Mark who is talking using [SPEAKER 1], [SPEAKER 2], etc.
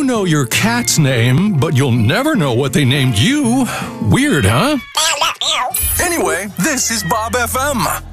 [SPEAKER 1] know your cat's name, but you'll never know what they named you. Weird, huh? Anyway, this is Bob FM.